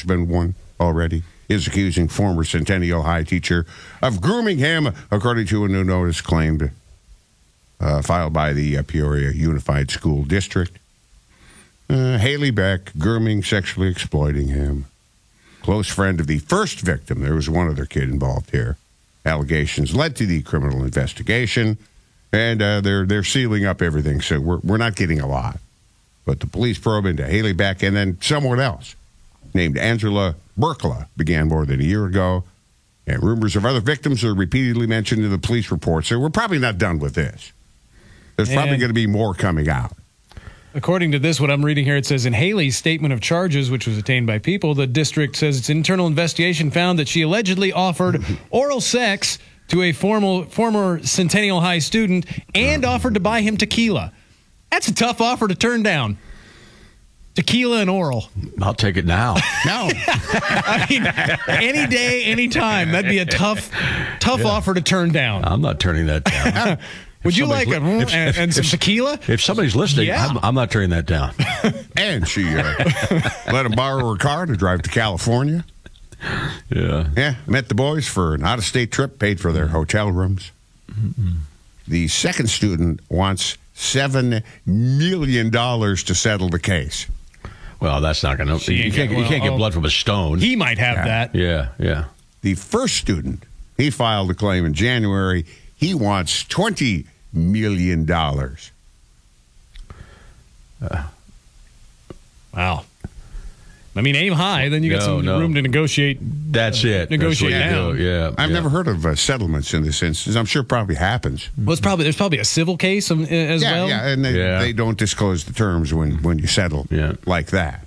there's been one already, is accusing former Centennial High teacher of grooming him, according to a new notice filed by the Peoria Unified School District. Haley Beck grooming, sexually exploiting him. Close friend of the first victim. There was one other kid involved here. Allegations led to the criminal investigation, and they're sealing up everything, so we're not getting a lot. But the police probe into Haley Beck and then someone else named Angela Berkla began more than a year ago, and rumors of other victims are repeatedly mentioned in the police report, so we're probably not done with this. There's probably going to be more coming out. According to this, what I'm reading here, it says in Haley's statement of charges, which was obtained by People, the district says its internal investigation found that she allegedly offered oral sex to a former Centennial High student and offered to buy him tequila. That's a tough offer to turn down. Tequila and oral. I'll take it now. No. I mean, any day, any time. That'd be a tough offer to turn down. I'm not turning that down. Would you like and some tequila? If somebody's listening, Yeah. I'm not turning that down. And she let him borrow her car to drive to California. Yeah. Yeah, met the boys for an out-of-state trip, paid for their hotel rooms. Mm-hmm. The second student wants $7 million to settle the case. Well, that's not going to... You can't get blood from a stone. He might have that. Yeah. The first student, he filed a claim in January. He wants $20 million. Wow. I mean, aim high, then you get some room to negotiate. That's it. Negotiate down. Yeah. I've never heard of settlements in this instance. I'm sure it probably happens. Well, there's probably a civil case as well. Yeah, and they don't disclose the terms when you settle like that.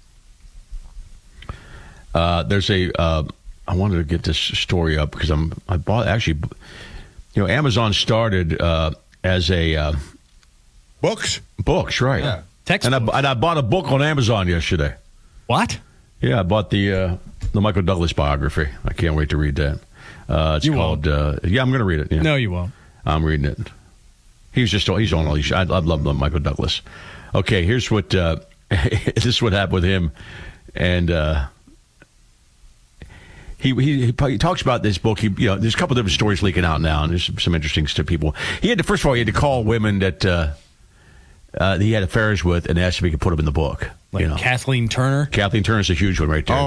There's I wanted to get this story up because I bought actually. Amazon started as a books, right? Yeah. Textbooks. And I bought a book on Amazon yesterday. What? Yeah, I bought the Michael Douglas biography. I can't wait to read that. It's called. I'm going to read it. Yeah. No, you won't. I'm reading it. He's on all these. I love Michael Douglas. Okay, here's what. This is what happened with him, and. He talks about this book. There's a couple of different stories leaking out now, and there's some interesting to people. First of all, he had to call women that he had affairs with and asked if he could put them in the book. Like Kathleen Turner. Kathleen Turner's a huge one right there.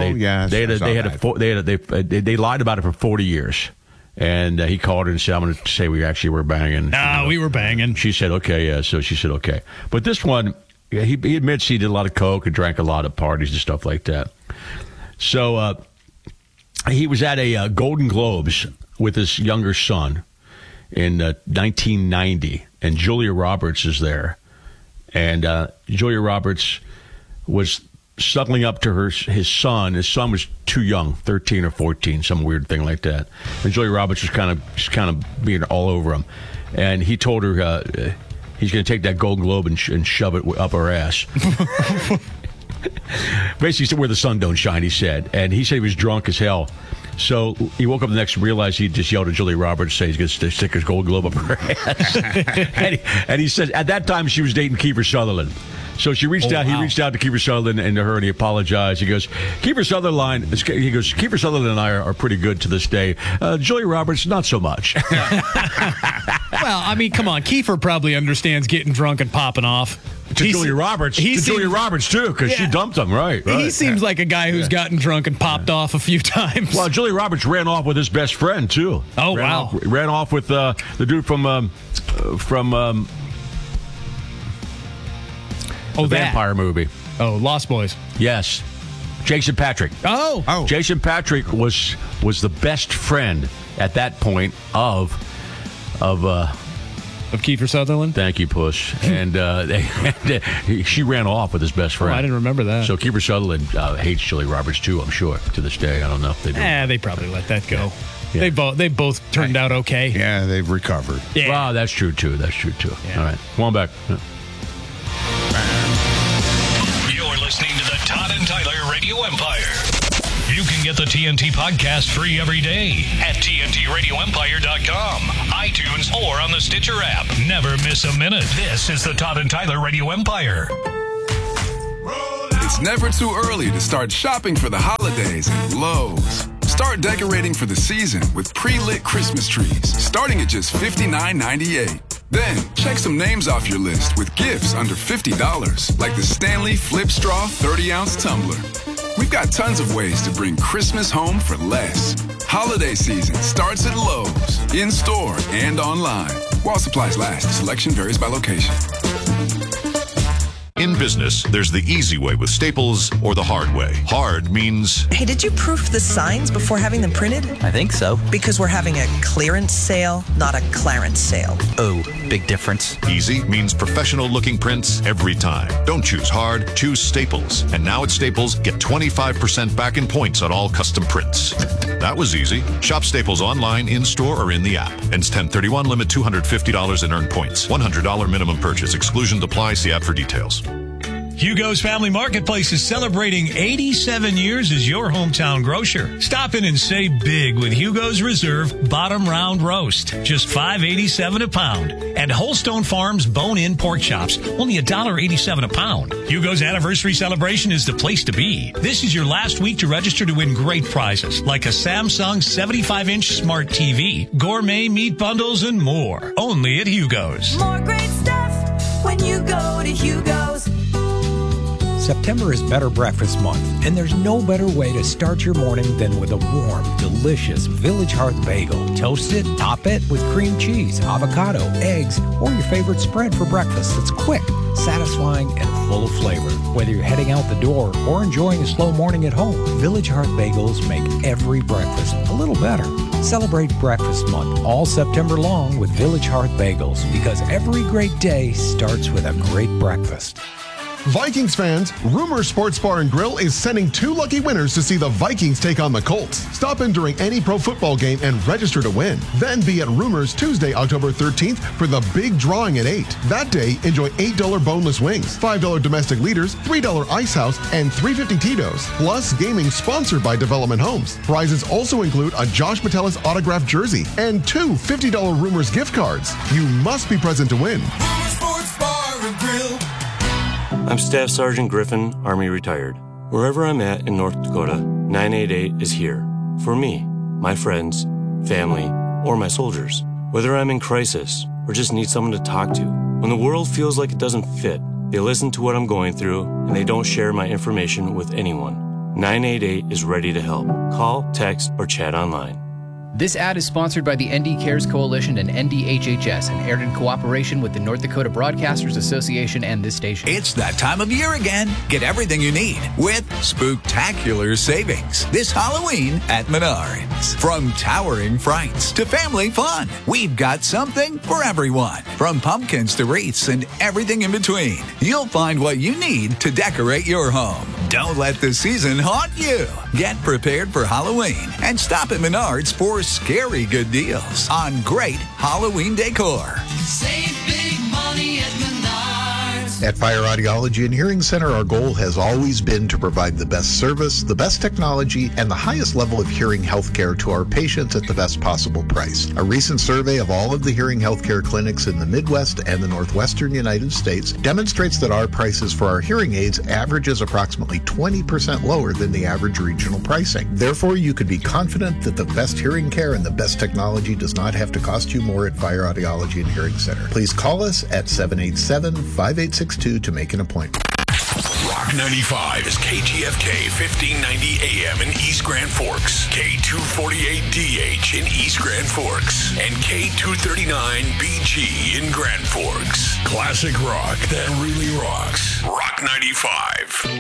They lied about it for 40 years, and he called her and said, "I'm going to say we actually were banging." We were banging. She said, "Okay, yeah." So she said, "Okay," but this one, he admits he did a lot of coke and drank a lot at parties and stuff like that. So. He was at a Golden Globes with his younger son in 1990, and Julia Roberts is there. And Julia Roberts was snuggling up to his son. His son was too young, 13 or 14, some weird thing like that. And Julia Roberts was kind of being all over him. And he told her he's going to take that Golden Globe and shove it up her ass. Basically, where the sun don't shine, he said. And he said he was drunk as hell. So he woke up the next and realized he just yelled at Julia Roberts, say he's going to stick his Golden Globe up her ass. and he said at that time she was dating Kiefer Sutherland. So she reached out. Wow. He reached out to Kiefer Sutherland and to her, and he apologized. He goes, Kiefer Sutherland and I are pretty good to this day. Julia Roberts, not so much. Well, I mean, come on. Kiefer probably understands getting drunk and popping off. Julia Roberts, too, because she dumped him, right? He seems like a guy who's gotten drunk and popped off a few times. Well, Julia Roberts ran off with his best friend, too. Oh, Ran off with the dude from the vampire movie. Oh, Lost Boys. Yes. Jason Patric. Oh. Jason Patric was the best friend at that point of Kiefer Sutherland? Thank you, Push. And she ran off with his best friend. I didn't remember that. So Kiefer Sutherland hates Julia Roberts, too, I'm sure, to this day. I don't know if they do. They probably let that go. Yeah. They both turned out okay. Yeah, they've recovered. Yeah. Wow, that's true, too. Yeah. All right. Come on back. You're listening to the Todd and Tyler Radio Empire. You can get the TNT podcast free every day at TNTRadioEmpire.com, iTunes, or on the Stitcher app. Never miss a minute. This is the Todd and Tyler Radio Empire. Roll out. It's never too early to start shopping for the holidays at Lowe's. Start decorating for the season with pre-lit Christmas trees, starting at just $59.98. Then, check some names off your list with gifts under $50, like the Stanley Flip Straw 30-ounce tumbler. We've got tons of ways to bring Christmas home for less. Holiday season starts at Lowe's, in-store and online. While supplies last, selection varies by location. In business, there's the easy way with Staples or the hard way. Hard means... Hey, did you proof the signs before having them printed? I think so. Because we're having a clearance sale, not a clarence sale. Oh, big difference. Easy means professional-looking prints every time. Don't choose hard, choose Staples. And now at Staples, get 25% back in points on all custom prints. That was easy. Shop Staples online, in-store, or in the app. Ends 10/31, limit $250 in earned points. $100 minimum purchase. Exclusions apply. See app for details. Hugo's Family Marketplace is celebrating 87 years as your hometown grocer. Stop in and save big with Hugo's Reserve Bottom Round Roast, just $5.87 a pound. And Holstone Farms Bone-In Pork Chops, only $1.87 a pound. Hugo's anniversary celebration is the place to be. This is your last week to register to win great prizes, like a Samsung 75-inch smart TV, gourmet meat bundles, and more. Only at Hugo's. More great stuff when you go to Hugo's. September is Better Breakfast Month, and there's no better way to start your morning than with a warm, delicious Village Hearth bagel. Toast it, top it with cream cheese, avocado, eggs, or your favorite spread for breakfast that's quick, satisfying, and full of flavor. Whether you're heading out the door or enjoying a slow morning at home, Village Hearth bagels make every breakfast a little better. Celebrate Breakfast Month all September long with Village Hearth bagels, because every great day starts with a great breakfast. Vikings fans, Rumors Sports Bar and Grill is sending 2 lucky winners to see the Vikings take on the Colts. Stop in during any pro football game and register to win. Then be at Rumors Tuesday, October 13th for the big drawing at 8. That day, enjoy $8 boneless wings, $5 domestic leaders, $3 Ice House, and $3.50 Tito's. Plus, gaming sponsored by Development Homes. Prizes also include a Josh Metellus autographed jersey and 2 $50 Rumors gift cards. You must be present to win. Rumors Sports Bar and Grill. I'm Staff Sergeant Griffin, Army retired. Wherever I'm at in North Dakota, 988 is here. For me, my friends, family, or my soldiers. Whether I'm in crisis or just need someone to talk to. When the world feels like it doesn't fit, they listen to what I'm going through and they don't share my information with anyone. 988 is ready to help. Call, text, or chat online. This ad is sponsored by the ND Cares Coalition and NDHHS and aired in cooperation with the North Dakota Broadcasters Association and this station. It's that time of year again. Get everything you need with spooktacular savings this Halloween at Menards. From towering frights to family fun, we've got something for everyone. From pumpkins to wreaths and everything in between, you'll find what you need to decorate your home. Don't let the season haunt you. Get prepared for Halloween and stop at Menards for scary good deals on great Halloween decor. Save big money at Menards. At Fire Audiology and Hearing Center, our goal has always been to provide the best service, the best technology, and the highest level of hearing health care to our patients at the best possible price. A recent survey of all of the hearing health care clinics in the Midwest and the Northwestern United States demonstrates that our prices for our hearing aids averages approximately 20% lower than the average regional pricing. Therefore, you could be confident that the best hearing care and the best technology does not have to cost you more at Fire Audiology and Hearing Center. Please call us at 787-5862 to make an appointment. Rock 95 is KGFK 1590 AM in East Grand Forks, K248DH in East Grand Forks, and K239BG in Grand Forks. Classic rock that really rocks. Rock 95.